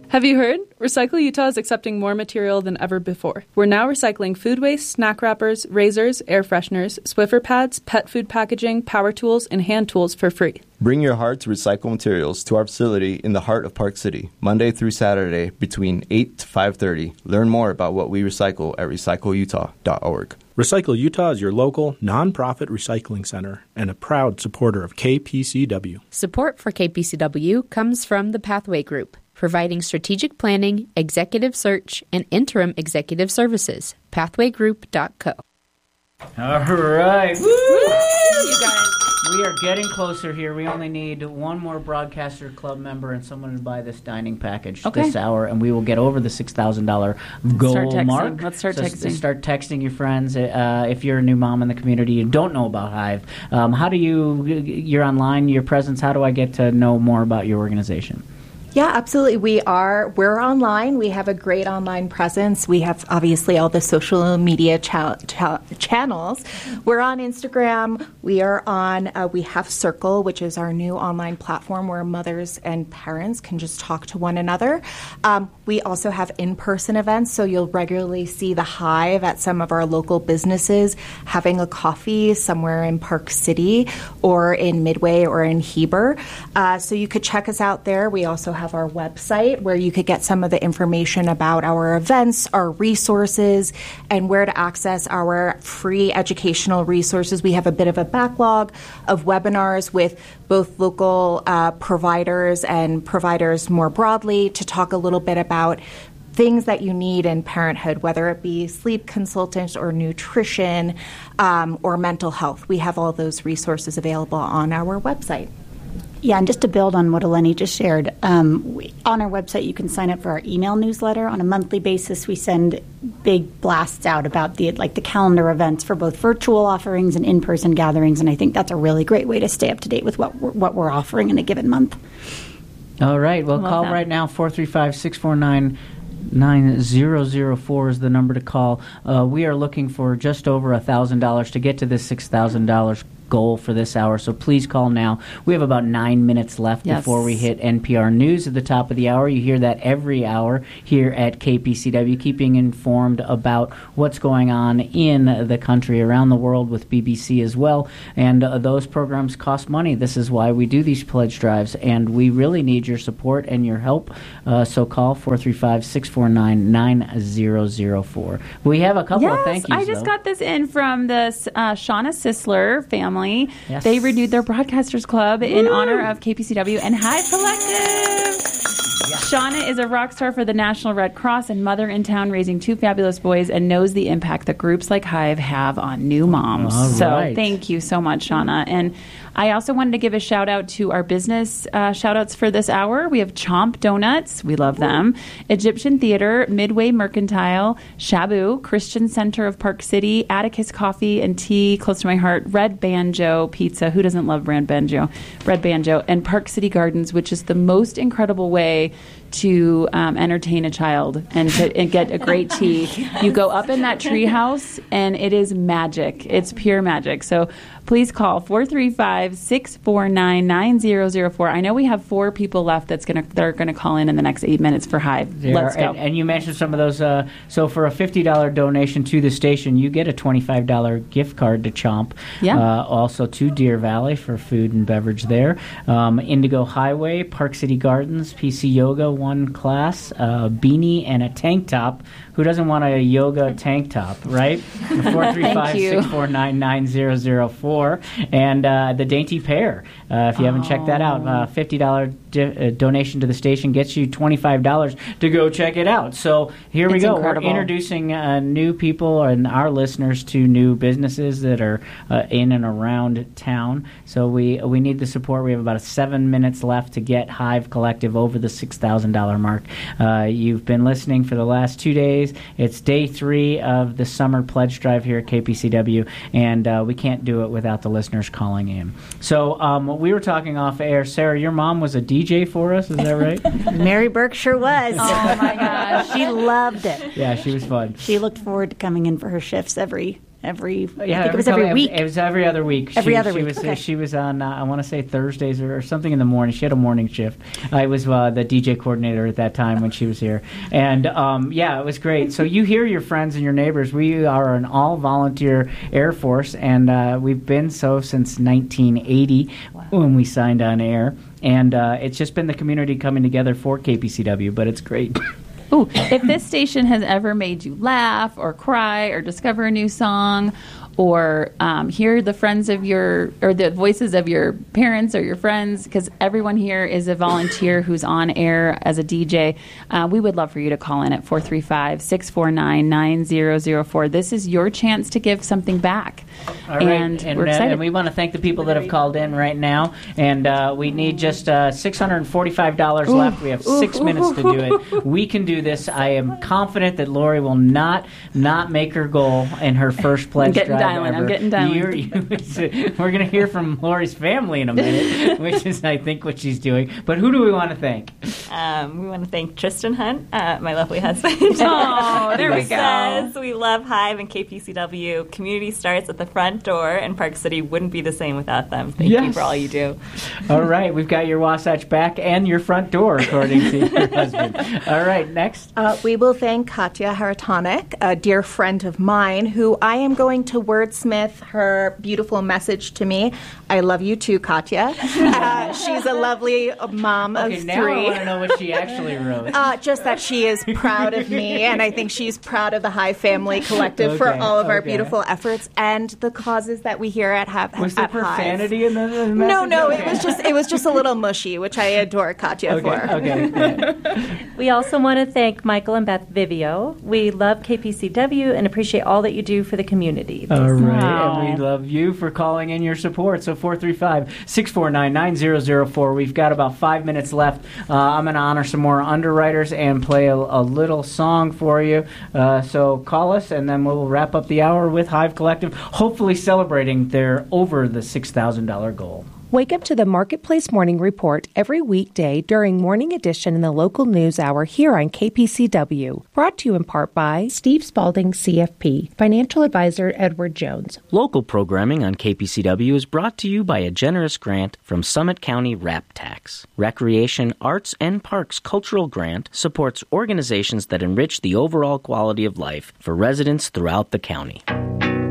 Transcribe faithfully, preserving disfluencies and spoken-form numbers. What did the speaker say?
Have you heard? Recycle Utah is accepting more material than ever before. We're now recycling food waste, snack wrappers, razors, air fresheners, Swiffer pads, pet food packaging, power tools, and hand tools for free. Bring your heart to recycle materials to our facility in the heart of Park City, Monday through Saturday between eight to five thirty. Learn more about what we recycle at recycle utah dot org. Recycle Utah is your local, nonprofit recycling center and a proud supporter of K P C W. Support for K P C W comes from the Pathway Group, providing strategic planning, executive search, and interim executive services. pathway group dot co. All right. Woo! You guys. We are getting closer here. We only need one more Broadcaster Club member and someone to buy this dining package okay. this hour, and we will get over the six thousand dollars goal start mark. Let's start so texting. Start texting your friends. Uh, if you're a new mom in the community, you don't know about Hive. Um, how do you, you're online, your presence, how do I get to know more about your organization? Yeah, absolutely. We are, we're online. We have a great online presence. We have obviously all the social media cha- cha- channels. We're on Instagram. We are on, uh, we have Circle, which is our new online platform where mothers and parents can just talk to one another. Um, we also have in-person events, so you'll regularly see the Hive at some of our local businesses having a coffee somewhere in Park City or in Midway or in Heber. Uh, so you could check us out there. We also have our website where you could get some of the information about our events, our resources, and where to access our free educational resources. We have a bit of a backlog of webinars with both local uh, providers and providers more broadly to talk a little bit about things that you need in parenthood, whether it be sleep consultants or nutrition um, or mental health. We have all those resources available on our website. Yeah, and just to build on what Eleni just shared, um, we, on our website you can sign up for our email newsletter. On a monthly basis, we send big blasts out about the like the calendar events for both virtual offerings and in-person gatherings, and I think that's a really great way to stay up to date with what we're, what we're offering in a given month. All right, well, call that. Right now, four three five, six four nine, nine zero zero four is the number to call. Uh, we are looking for just over one thousand dollars to get to this six thousand dollars goal for this hour, so please call now. We have about nine minutes left yes. before we hit N P R News at the top of the hour. You hear that every hour here at K P C W, keeping informed about what's going on in the country, around the world with B B C as well, and uh, those programs cost money. This is why we do these pledge drives, and we really need your support and your help, uh, so call four three five, six four nine, nine zero zero four. We have a couple yes, of thank yous, I just though. got this in from the uh, Shauna Sisler family. Yes. They renewed their Broadcasters Club Woo! In honor of K P C W and Hive Collective. Yes. Shauna is a rock star for the National Red Cross and mother in town, raising two fabulous boys, and knows the impact that groups like Hive have on new moms. All so right. thank you so much, Shauna. And I also wanted to give a shout out to our business uh, shout outs for this hour. We have Chomp Donuts. We love them. Egyptian Theater, Midway Mercantile, Shabu, Christian Center of Park City, Atticus Coffee and Tea, close to my heart, Red Banjo Pizza. Who doesn't love Red Banjo? Red Banjo. And Park City Gardens, which is the most incredible way to um, entertain a child and to and get a great tea. You go up in that tree house, and it is magic. It's pure magic. So please call four three five, six four nine, nine zero zero four. I know we have four people left that's gonna that are going to call in in the next eight minutes for Hive. There Let's are, go. And, and you mentioned some of those. Uh, so for a fifty dollars donation to the station, you get a twenty-five dollars gift card to Chomp. Yeah. Uh, also to Deer Valley for food and beverage there. Um, Indigo Highway, Park City Gardens, P C Yoga, one class, a beanie, and a tank top. Who doesn't want a yoga tank top, right? four three five, six four nine, nine zero zero four. And uh, the Dainty Pear. Uh, if you haven't oh. checked that out, uh, fifty dollars di- uh, donation to the station gets you twenty-five dollars to go check it out. So here we it's go. Incredible. We're introducing uh, new people and our listeners to new businesses that are uh, in and around town. So we we need the support. We have about seven minutes left to get Hive Collective over the six thousand dollars mark. Uh, you've been listening for the last two days. It's day three of the summer pledge drive here at K P C W, and uh, we can't do it without the listeners calling in. So um, we were talking off air. Sarah, your mom was a D J for us, is that right? Mary Burke sure was. Oh, my gosh. She loved it. Yeah, she was fun. She looked forward to coming in for her shifts every every. Yeah, I think it was every couple- week. It was every other week. Every she, other she week, Was, okay. She was on, uh, I want to say Thursdays or, or something in the morning. She had a morning shift. I was uh, the D J coordinator at that time when she was here. And, um, yeah, it was great. So you hear your friends and your neighbors. We are an all-volunteer Air Force, and uh, we've been so since nineteen eighty when we signed on air. And uh, it's just been the community coming together for K P C W, but it's great. Ooh, if this station has ever made you laugh or cry or discover a new song or um, hear the friends of your or the voices of your parents or your friends, because everyone here is a volunteer who's on air as a D J, uh, we would love for you to call in at four three five, six four nine, nine zero zero four. This is your chance to give something back. All right. And, and, we're uh, excited. and we want to thank the people that have called in right now. And uh, we need just uh, six hundred forty-five dollars Ooh, left. We have ooh, six ooh, minutes ooh, to do it. We can do this. I am confident that Lori will not not make her goal in her first pledge I'm getting drive dialing. ever. I'm getting dialing. You're, you, we're going to hear from Lori's family in a minute, which is, I think, what she's doing. But who do we want to thank? Um, we want to thank Tristan Hunt, uh, my lovely husband. Oh, there we Who go. Says, we love Hive and K P C W. Community starts at the front door, and Park City wouldn't be the same without them. Thank Yes. you for all you do. All right. We've got your Wasatch back and your front door, according to your husband. All right. Next. Uh, we will thank Katya Haratonik, a dear friend of mine, who I am going to wordsmith her beautiful message to me. I love you too, Katya. Uh, she's a lovely mom Okay, of now I three. want to know what she actually wrote. Uh, just that she is proud of me, and I think she's proud of the Hive Family Collective for Okay, all of our okay. beautiful efforts and the causes that we here at Hive. Was there at Hive. profanity in the, in the No, message? no, Okay. it was just it was just a little mushy, which I adore Katya Okay, for. okay. We also want to thank Michael and Beth Vivio. We love K P C W and appreciate all that you do for the community. All right, Wow. and we love you for calling in your support. So four three five, six four nine, nine zero zero four. We've got about five minutes left. Uh, I'm going to honor some more underwriters and play a, a little song for you. Uh, so call us, and then we'll wrap up the hour with Hive Collective, hopefully celebrating their over the six thousand dollars goal. Wake up to the Marketplace Morning Report every weekday during Morning Edition in the local news hour here on K P C W. Brought to you in part by Steve Spalding, C F P, Financial Advisor Edward Jones. Local programming on K P C W is brought to you by a generous grant from Summit County Rap Tax. Recreation, Arts, and Parks Cultural Grant supports organizations that enrich the overall quality of life for residents throughout the county.